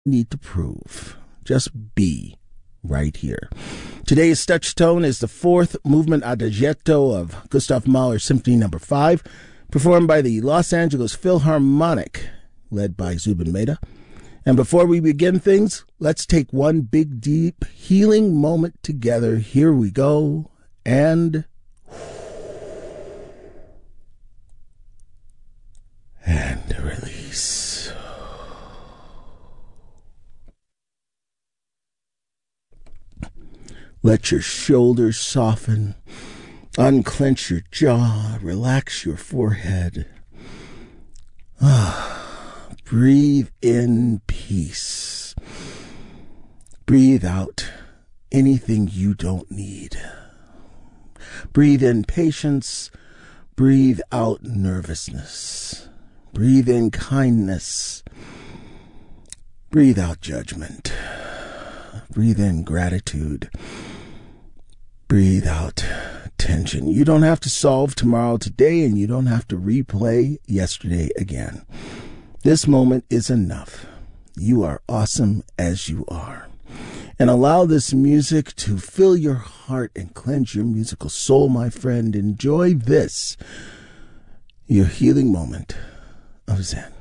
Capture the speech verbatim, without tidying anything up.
need to prove. Just be right here. Today's touchstone is the fourth movement Adagietto of Gustav Mahler Symphony Number Five, performed by the Los Angeles Philharmonic, led by Zubin Mehta. And before we begin things, let's take one big, deep, healing moment together. Here we go. And... and release. Let your shoulders soften. Unclench your jaw. Relax your forehead. Ah. Breathe in peace. Breathe out anything you don't need. Breathe in patience. Breathe out nervousness. Breathe in kindness. Breathe out judgment. Breathe in gratitude. Breathe out tension. You don't have to solve tomorrow today, and you don't have to replay yesterday again. This moment is enough. You are awesome as you are. And allow this music to fill your heart and cleanse your musical soul, my friend. Enjoy this, your healing moment of Zen.